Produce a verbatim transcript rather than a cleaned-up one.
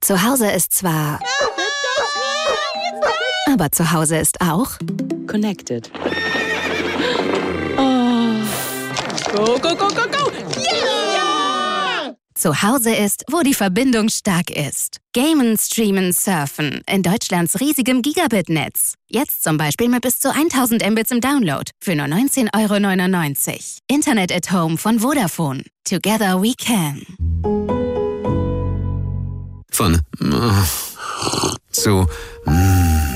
Zu Hause ist zwar... Aber zu Hause ist auch... Connected. Oh. Go, go, go, go, go! Yeah! Zu Hause ist, wo die Verbindung stark ist. Gamen, streamen, surfen. In Deutschlands riesigem Gigabit-Netz. Jetzt zum Beispiel mit bis zu tausend Mbits im Download. Für nur neunzehn Euro neunundneunzig. Internet at Home von Vodafone. Together we can. Von... zu...